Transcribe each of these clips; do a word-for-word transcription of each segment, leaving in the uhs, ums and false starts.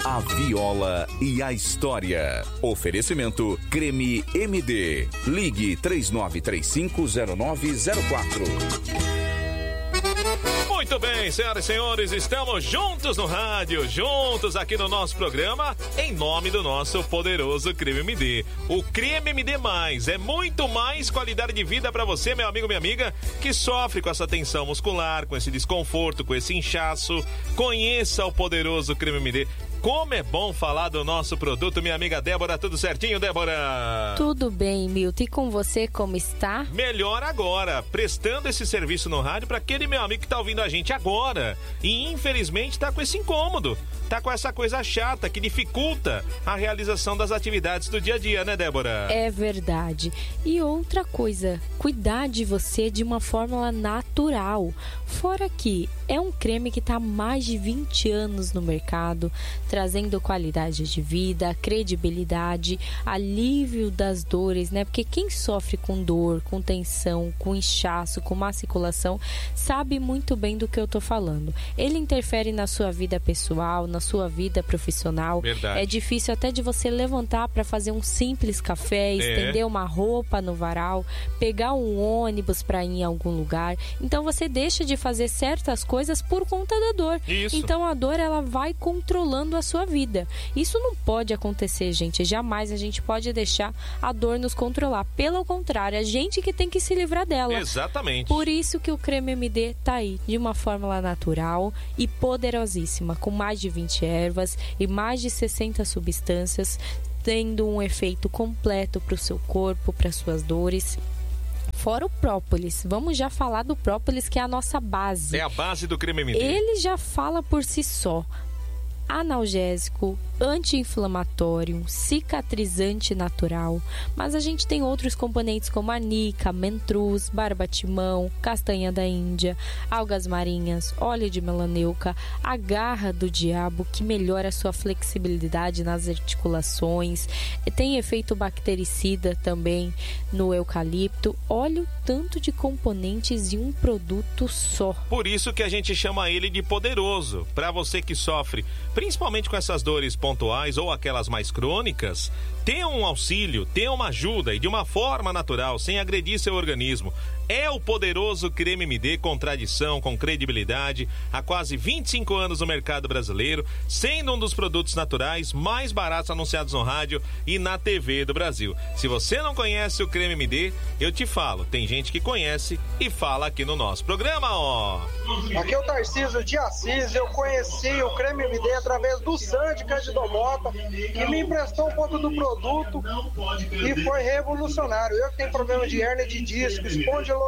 A viola e a história. Oferecimento Creme M D. Ligue três nove três cinco zero nove zero quatro. Muito bem, senhoras e senhores, estamos juntos no rádio, juntos aqui no nosso programa, em nome do nosso poderoso Creme M D. O Creme M D mais é muito mais qualidade de vida para você, meu amigo, minha amiga, que sofre com essa tensão muscular, com esse desconforto, com esse inchaço. Conheça o poderoso Creme M D. Como é bom falar do nosso produto, minha amiga Débora. Tudo certinho, Débora? Tudo bem, Milton. E com você, como está? Melhor agora, prestando esse serviço no rádio para aquele meu amigo que tá ouvindo a gente agora e infelizmente tá com esse incômodo, tá com essa coisa chata que dificulta a realização das atividades do dia a dia, né, Débora? É verdade. E outra coisa, cuidar de você de uma fórmula natural. Fora que é um creme que está há mais de vinte anos no mercado, trazendo qualidade de vida, credibilidade, alívio das dores, né? Porque quem sofre com dor, com tensão, com inchaço, com má circulação, sabe muito bem do que eu tô falando. Ele interfere na sua vida pessoal, na sua vida profissional. Verdade. É difícil até de você levantar para fazer um simples café, estender é. uma roupa no varal, pegar um ônibus para ir em algum lugar. Então você deixa de fazer certas coisas por conta da dor. Isso. Então a dor, ela vai controlando a sua vida. Isso não pode acontecer, gente. Jamais a gente pode deixar a dor nos controlar. Pelo contrário, a gente que tem que se livrar dela. Exatamente. Por isso que o Creme M D tá aí, de uma fórmula natural e poderosíssima, com mais de vinte ervas e mais de sessenta substâncias, tendo um efeito completo para o seu corpo, para suas dores. Fora o própolis, vamos já falar do própolis, que é a nossa base. É a base do Creme M D. Ele já fala por si só. Analgésico, anti-inflamatório, cicatrizante natural, mas a gente tem outros componentes como anica, mentruz, barbatimão, castanha da Índia, algas marinhas, óleo de melaneuca, a garra do diabo, que melhora a sua flexibilidade nas articulações, tem efeito bactericida também no eucalipto. Olha o tanto de componentes em um produto só. Por isso que a gente chama ele de poderoso. Para você que sofre principalmente com essas dores pontuais ou aquelas mais crônicas, ter um auxílio, ter uma ajuda e de uma forma natural, sem agredir seu organismo. É o poderoso Creme M D, com tradição, com credibilidade, há quase vinte e cinco anos no mercado brasileiro, sendo um dos produtos naturais mais baratos anunciados no rádio e na T V do Brasil. Se você não conhece o Creme M D, eu te falo, tem gente que conhece e fala aqui no nosso programa, ó. Aqui é o Tarcísio de Assis. Eu conheci o Creme M D através do Sandy Cândido Mota, que me emprestou um pouco do produto e foi revolucionário. Eu que tenho problema de hérnia de disco, espondilolistose,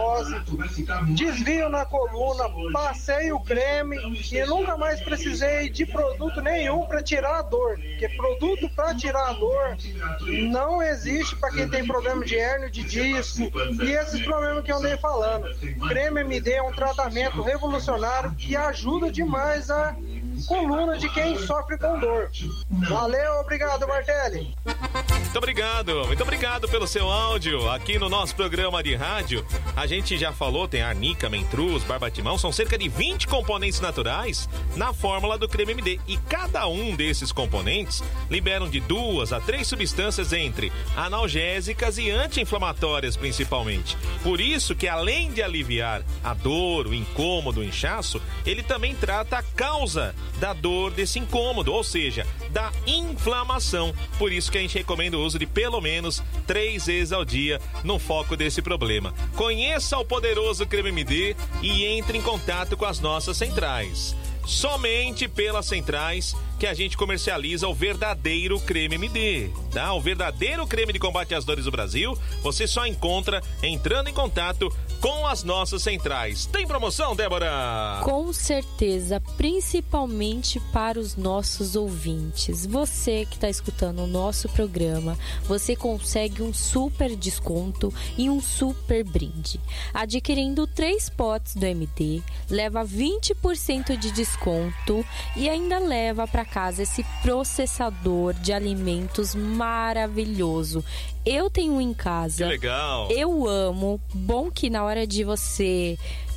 desvio na coluna, passei o creme e nunca mais precisei de produto nenhum para tirar a dor, porque produto para tirar a dor não existe para quem tem problema de hérnia de disco e esses problemas que eu andei falando. Creme M D é um tratamento revolucionário que ajuda demais a coluna de quem sofre com dor. Valeu, obrigado, Martelli. Muito obrigado, muito obrigado pelo seu áudio aqui no nosso programa de rádio. A gente já falou, tem arnica, mentruz, barbatimão, são cerca de vinte componentes naturais na fórmula do Creme M D. E cada um desses componentes liberam de duas a três substâncias entre analgésicas e anti-inflamatórias principalmente. Por isso que além de aliviar a dor, o incômodo, o inchaço, ele também trata a causa da dor, desse incômodo, ou seja, da inflamação. Por isso que a gente recomenda o uso de pelo menos três vezes ao dia no foco desse problema. Conheça o poderoso Creme M D e entre em contato com as nossas centrais. Somente pelas centrais que a gente comercializa o verdadeiro Creme M D, tá? O verdadeiro creme de combate às dores do Brasil, você só encontra entrando em contato com as nossas centrais. Tem promoção, Débora? Com certeza, principalmente para os nossos ouvintes. Você que está escutando o nosso programa, você consegue um super desconto e um super brinde. Adquirindo três potes do M D, leva vinte por cento de desconto e ainda leva para casa esse processador de alimentos maravilhoso. Eu tenho um em casa. Que legal. Eu amo. Bom que na hora de você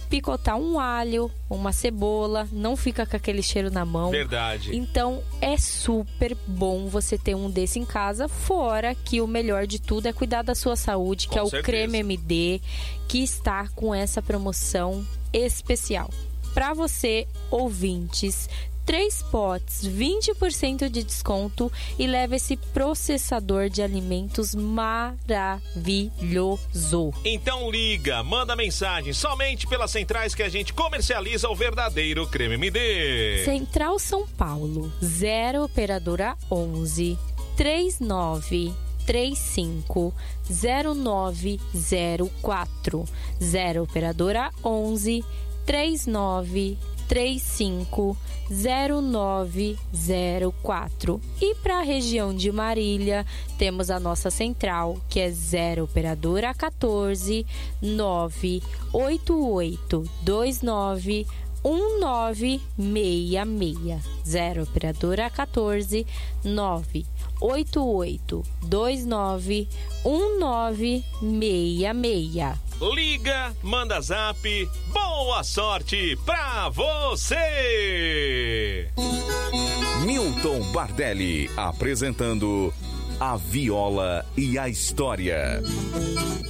picotar um alho, uma cebola, não fica com aquele cheiro na mão. Verdade. Então é super bom você ter um desse em casa, fora que o melhor de tudo é cuidar da sua saúde, que Com é o certeza. Creme M D, que está com essa promoção especial. Para você, ouvintes, três potes, vinte por cento de desconto e leva esse processador de alimentos maravilhoso. Então liga, manda mensagem somente pelas centrais que a gente comercializa o verdadeiro Creme M D. Central São Paulo, zero operadora onze, trinta e nove, trinta e cinco, zero nove zero quatro. zero operadora onze, trinta e nove, trinta e cinco, zero nove zero quatro. E para a região de Marília, temos a nossa central, que é zero operadora quatorze, nove oito oito dois nove um nove seis seis. zero operadora quatorze, nove oito oito dois nove um nove seis seis. Liga, manda zap, boa sorte pra você! Milton Bardelli apresentando A Viola e a História.